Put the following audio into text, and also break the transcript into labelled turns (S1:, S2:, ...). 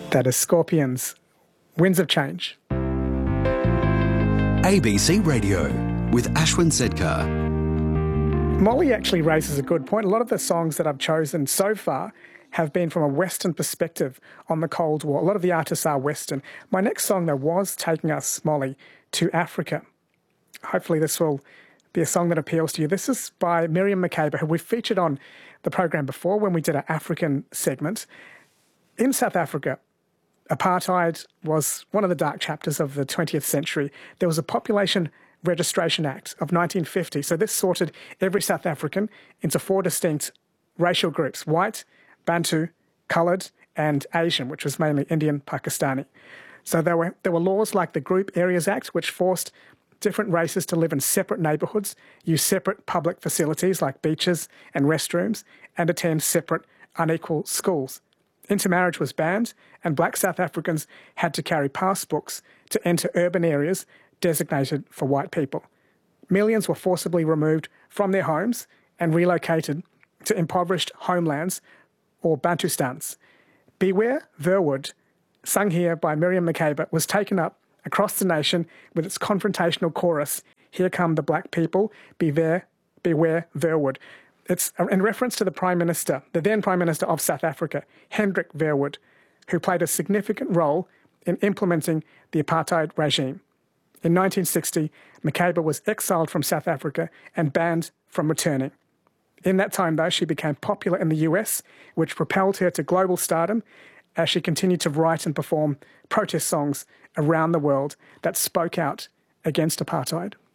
S1: That is Scorpions, Winds of Change.
S2: ABC Radio with Ashwin Sedkar.
S1: Molly actually raises a good point. A lot of the songs that I've chosen so far have been from a Western perspective on the Cold War. A lot of the artists are Western. My next song, though, was taking us, Molly, to Africa. Hopefully this will be a song that appeals to you. This is by Miriam Makeba, who we've featured on the program before when we did our African segment. In South Africa, apartheid was one of the dark chapters of the 20th century. There was a Population Registration Act of 1950. So this sorted every South African into 4 distinct racial groups: white, Bantu, coloured, and Asian, which was mainly Indian, Pakistani. So there were laws like the Group Areas Act, which forced different races to live in separate neighbourhoods, use separate public facilities like beaches and restrooms, and attend separate unequal schools. Intermarriage was banned, and black South Africans had to carry passbooks to enter urban areas designated for white people. Millions were forcibly removed from their homes and relocated to impoverished homelands or Bantustans. Beware Verwoerd, sung here by Miriam Makeba, was taken up across the nation with its confrontational chorus, "Here come the black people, beware Verwoerd." It's in reference to the Prime Minister, the then Prime Minister of South Africa, Hendrik Verwoerd, who played a significant role in implementing the apartheid regime. In 1960, Makeba was exiled from South Africa and banned from returning. In that time, though, she became popular in the US, which propelled her to global stardom as she continued to write and perform protest songs around the world that spoke out against apartheid.